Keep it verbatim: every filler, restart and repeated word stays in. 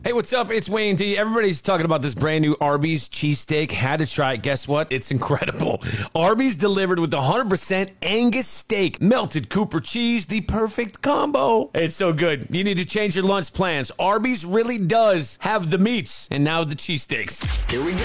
Hey, what's up? It's Wayne D. Everybody's talking about this brand new Arby's cheesesteak. Had to try it. Guess what? It's incredible. Arby's delivered with one hundred percent Angus steak, melted Cooper cheese, the perfect combo. It's so good. You need to change your lunch plans. Arby's really does have the meats and now the cheesesteaks. Here we go.